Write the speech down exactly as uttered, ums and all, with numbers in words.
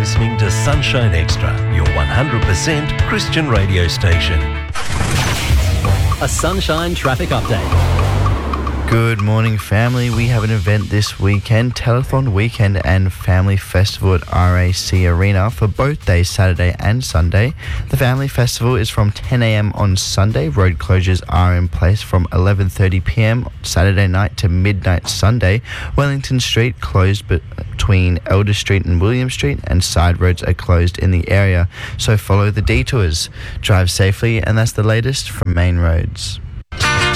listening to Sunshine Extra, your one hundred percent Christian radio station. A Sunshine traffic update. Good morning, family. We have an event this weekend, Telethon Weekend and Family Festival at R A C Arena for both days, Saturday and Sunday. The Family Festival is from ten a.m. on Sunday. Road closures are in place from eleven thirty p.m. Saturday night to midnight Sunday. Wellington Street closed between Elder Street and William Street, and side roads are closed in the area, so follow the detours. Drive safely, and that's the latest from Main Roads.